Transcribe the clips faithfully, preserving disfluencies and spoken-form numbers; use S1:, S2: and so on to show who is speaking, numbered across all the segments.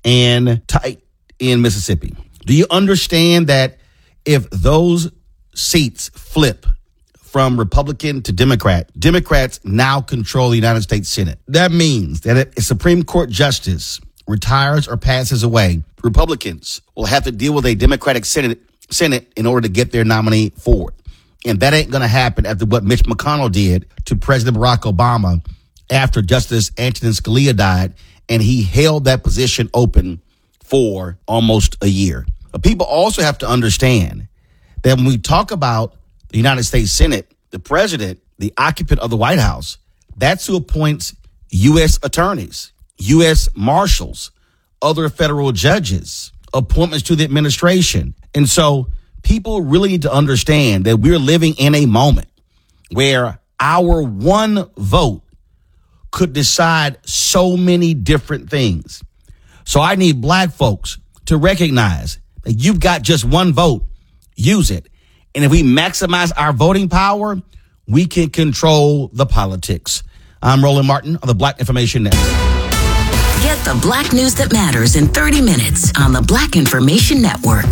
S1: and tight in Mississippi. Do you understand that if those seats flip from Republican to Democrat, Democrats now control the United States Senate? That means that if a Supreme Court justice retires or passes away, Republicans will have to deal with a Democratic Senate, Senate in order to get their nominee forward. And that ain't going to happen after what Mitch McConnell did to President Barack Obama after Justice Antonin Scalia died, and he held that position open for almost a year. But people also have to understand that when we talk about the United States Senate, the president, the occupant of the White House, that's who appoints U S attorneys, U S marshals, other federal judges, appointments to the administration. And so people really need to understand that we're living in a moment where our one vote could decide so many different things. So I need black folks to recognize that you've got just one vote. Use it. And if we maximize our voting power, we can control the politics. I'm Roland Martin of the Black Information Network.
S2: Get the Black news that matters in thirty minutes on the Black Information Network.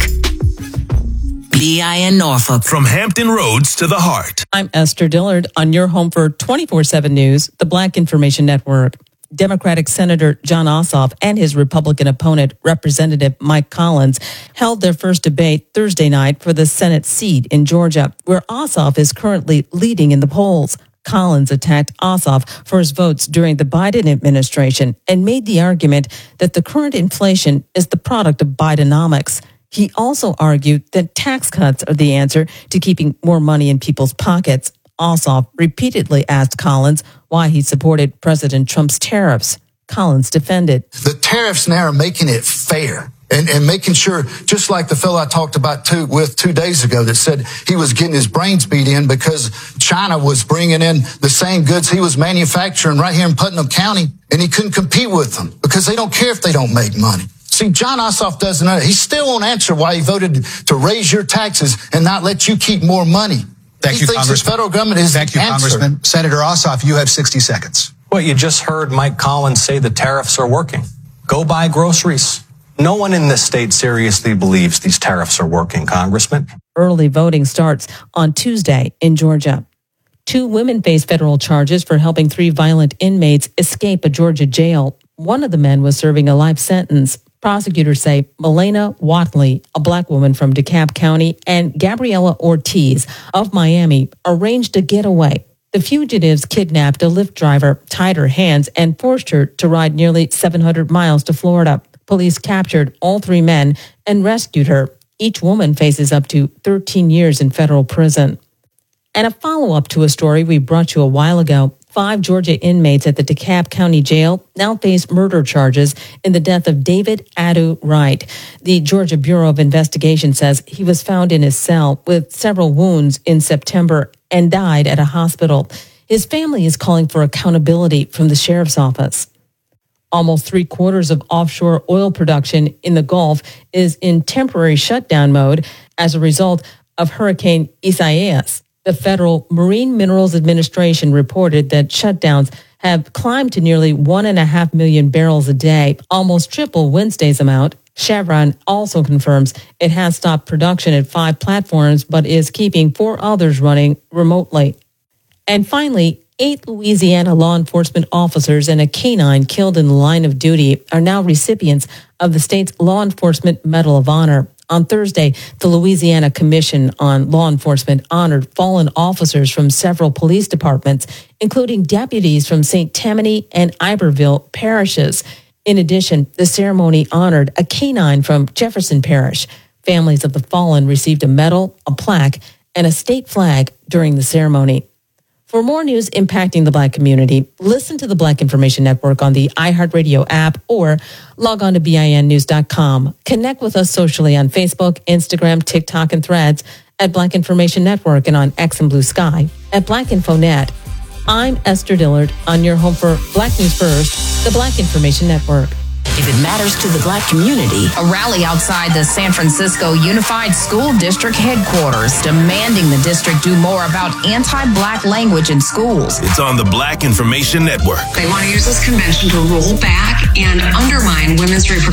S2: B I N Norfolk.
S3: From Hampton Roads to the heart.
S4: I'm Esther Dillard on your home for twenty-four seven News, the Black Information Network. Democratic Senator Jon Ossoff and his Republican opponent, Representative Mike Collins, held their first debate Thursday night for the Senate seat in Georgia, where Ossoff is currently leading in the polls. Collins attacked Ossoff for his votes during the Biden administration and made the argument that the current inflation is the product of Bidenomics. He also argued that tax cuts are the answer to keeping more money in people's pockets. Ossoff repeatedly asked Collins why he supported President Trump's tariffs. Collins defended.
S5: The tariffs now are making it fair and, and making sure, just like the fellow I talked about two, with two days ago that said he was getting his brains beat in because China was bringing in the same goods he was manufacturing right here in Putnam County, and he couldn't compete with them because they don't care if they don't make money. See, Jon Ossoff doesn't know. He still won't answer why he voted to raise your taxes and not let you keep more money.
S6: Thank
S5: he
S6: you,
S5: thinks
S6: Congressman.
S5: the federal government is
S6: Thank
S5: the
S6: you,
S5: answer.
S6: Congressman. Senator Ossoff, you have sixty seconds.
S7: Well, you just heard Mike Collins say the tariffs are working. Go buy groceries. No one in this state seriously believes these tariffs are working, Congressman.
S4: Early voting starts on Tuesday in Georgia. Two women face federal charges for helping three violent inmates escape a Georgia jail. One of the men was serving a life sentence. Prosecutors say Melena Watley, a black woman from DeKalb County, and Gabriela Ortiz of Miami arranged a getaway. The fugitives kidnapped a Lyft driver, tied her hands, and forced her to ride nearly seven hundred miles to Florida. Police captured all three men and rescued her. Each woman faces up to thirteen years in federal prison. And a follow-up to a story we brought you a while ago. Five Georgia inmates at the DeKalb County Jail now face murder charges in the death of David Adu Wright. The Georgia Bureau of Investigation says he was found in his cell with several wounds in September and died at a hospital. His family is calling for accountability from the sheriff's office. Almost three quarters of offshore oil production in the Gulf is in temporary shutdown mode as a result of Hurricane Isaias. The Federal Marine Minerals Administration reported that shutdowns have climbed to nearly one and a half million barrels a day, almost triple Wednesday's amount. Chevron also confirms it has stopped production at five platforms, but is keeping four others running remotely. And finally, eight Louisiana law enforcement officers and a canine killed in the line of duty are now recipients of the state's Law Enforcement Medal of Honor. On Thursday, the Louisiana Commission on Law Enforcement honored fallen officers from several police departments, including deputies from Saint Tammany and Iberville parishes. In addition, the ceremony honored a canine from Jefferson Parish. Families of the fallen received a medal, a plaque, and a state flag during the ceremony. For more news impacting the Black community, listen to the Black Information Network on the iHeartRadio app or log on to B I N news dot com. Connect with us socially on Facebook, Instagram, TikTok, and Threads at Black Information Network and on X and Blue Sky at Black Info Net. I'm Esther Dillard on your home for Black News First, the Black Information Network.
S2: If it matters to the Black community,
S8: a rally outside the San Francisco Unified School District headquarters demanding the district do more about anti-Black language in schools.
S3: It's on the Black Information Network.
S9: They want to use this convention to roll back and undermine women's reproductive